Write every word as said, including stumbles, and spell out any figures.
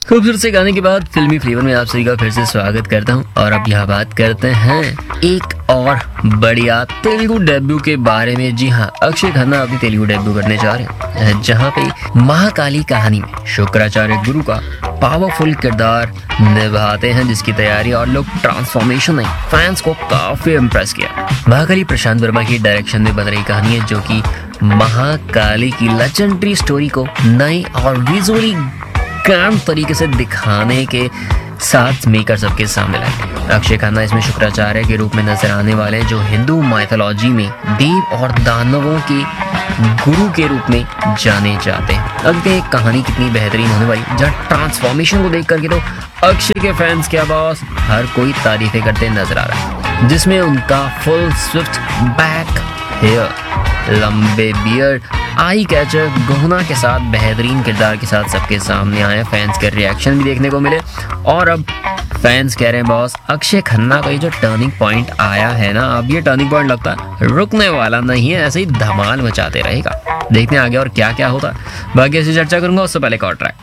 खूबसूरत से गाने के बाद फिल्मी फ्लेवर में आप सभी का फिर से स्वागत करता हूं और अब यहाँ बात करते हैं एक और बढ़िया तेलुगु डेब्यू के बारे में। जी हाँ, अक्षय खन्ना अपनी तेलुगु डेब्यू करने जा रहे हैं, जहाँ पे महाकाली कहानी में शुक्राचार्य गुरु का पावरफुल किरदार निभाते हैं, जिसकी तैयारी और लोग ट्रांसफॉर्मेशन ने फैंस को काफी इम्प्रेस किया। महाकाली प्रशांत वर्मा की डायरेक्शन में बन रही कहानी है, जो कि महाकाली की लेजेंडरी स्टोरी को नई और विजुअली ग्रैंड तरीके से दिखाने के साथ मेकर सबके सामने लाए। अक्षय खन्ना इसमें शुक्राचार्य के रूप में नजर आने वाले हैं, जो हिंदू माइथोलॉजी में देव और दानवों के गुरु के रूप में जाने जाते हैं। अब ये कहानी कितनी बेहतरीन होने वाली, जहाँ ट्रांसफॉर्मेशन को देख करके तो अक्षय के फैंस क्या बॉस हर कोई तारीफें करते नजर आ रहा है, जिसमें उनका फुल स्विफ्ट बैक हेयर, लंबे बियर्ड, आई कैचर गहना के साथ बेहतरीन किरदार के साथ सबके सामने आए। फैंस के रिएक्शन भी देखने को मिले और अब फैंस कह रहे हैं बॉस अक्षय खन्ना का ये जो टर्निंग पॉइंट आया है ना, अब ये टर्निंग पॉइंट लगता है रुकने वाला नहीं है, ऐसे ही धमाल मचाते रहेगा। देखते हैं आगे और क्या क्या होता है। बाकी ऐसी चर्चा करूंगा उससे पहले एक और ट्रैक।